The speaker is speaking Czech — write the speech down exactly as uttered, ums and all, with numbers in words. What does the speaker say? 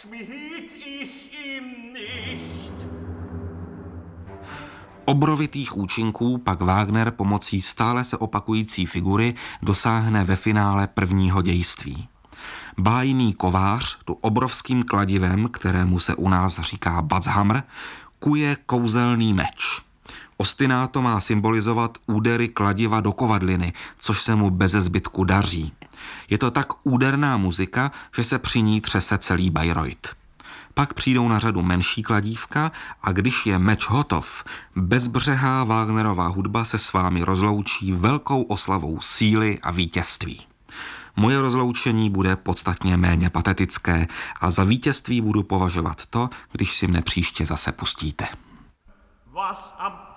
schmied ich ihm nicht. Obrovitých účinků pak Wagner pomocí stále se opakující figury dosáhne ve finále prvního dějství. Bájný kovář tu obrovským kladivem, kterému se u nás říká Batzhammer, kuje kouzelný meč. Ostinato má symbolizovat údery kladiva do kovadliny, což se mu beze zbytku daří. Je to tak úderná muzika, že se při ní třese celý Bayreuth. Pak přijdou na řadu menší kladívka a když je meč hotov, bezbřehá Wagnerova hudba se s vámi rozloučí velkou oslavou síly a vítězství. Moje rozloučení bude podstatně méně patetické a za vítězství budu považovat to, když si mne příště zase pustíte. Was am